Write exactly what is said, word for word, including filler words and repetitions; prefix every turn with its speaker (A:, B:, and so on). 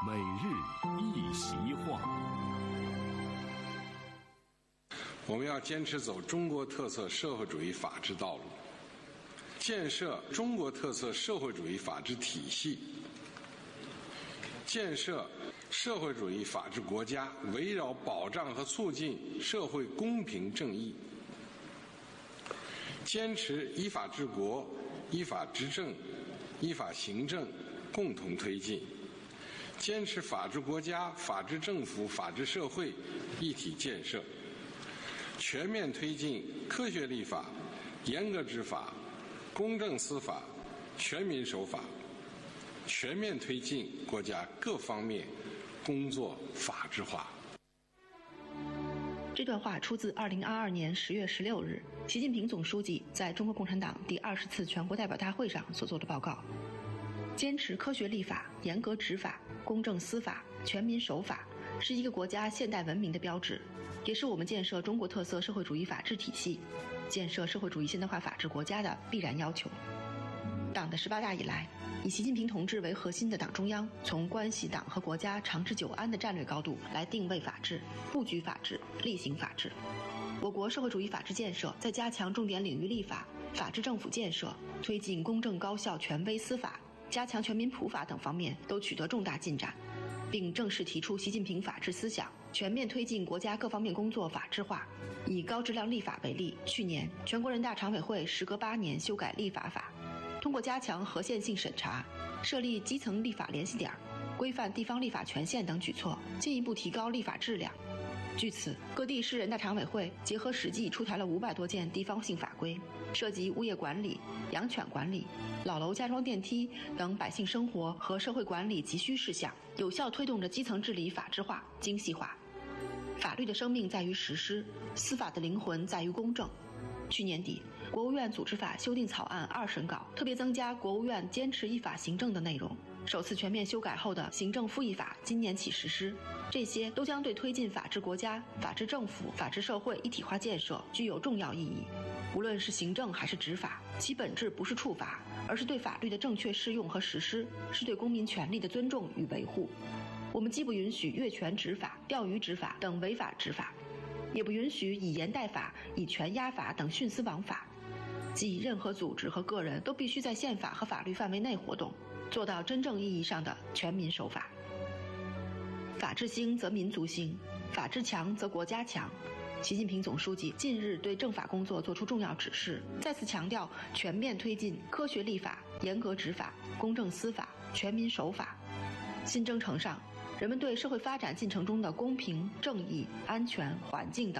A: 每日一席话。
B: 我们要坚持走中国特色社会主义法治道路，建设中国特色社会主义法治体系，建设社会主义法治国家，围绕保障和促进社会公平正义，坚持依法治国、依法执政、依法行政共同推进，坚持法治国家、法治政府、法治社会一体建设，全面推进科学立法、严格执法、公正司法、全民守法，全面推进国家各方面工作法治化。
C: 这段话出自二零二二年十月十六日，习近平总书记在中国共产党第二十次全国代表大会上所做的报告。坚持科学立法、严格执法、公正司法、全民守法，是一个国家现代文明的标志，也是我们建设中国特色社会主义法治体系、建设社会主义现代化法治国家的必然要求。党的十八大以来，以习近平同志为核心的党中央，从关系党和国家长治久安的战略高度来定位法治、布局法治、力行法治。我国社会主义法治建设在加强重点领域立法、法治政府建设、推进公正高效权威司法、加强全民普法等方面都取得重大进展，并正式提出习近平法治思想，全面推进国家各方面工作法治化。以高质量立法为例，去年全国人大常委会时隔八年修改立法法，通过加强合宪性审查、设立基层立法联系点、规范地方立法权限等举措，进一步提高立法质量。据此，各地市人大常委会结合实际出台了五百多件地方性法规，涉及物业管理、养犬管理、老楼加装电梯等百姓生活和社会管理急需事项，有效推动着基层治理法治化、精细化。法律的生命在于实施，司法的灵魂在于公正。去年底，国务院组织法修订草案二审稿特别增加国务院坚持依法行政的内容，首次全面修改后的行政复议法今年起实施，这些都将对推进法治国家、法治政府、法治社会一体化建设具有重要意义。无论是行政还是执法，其本质不是处罚，而是对法律的正确适用和实施，是对公民权利的尊重与维护。我们既不允许越权执法、钓鱼执法等违法执法，也不允许以严代法、以权压法等徇私枉法。即任何组织和个人都必须在宪法和法律范围内活动，做到真正意义上的全民守法。法治兴则民族兴，法治强则国家强。习近平总书记近日对政法工作作出重要指示，再次强调全面推进科学立法、严格执法、公正司法、全民守法。新征程上，人们对社会发展进程中的公平、正义、安全、环境等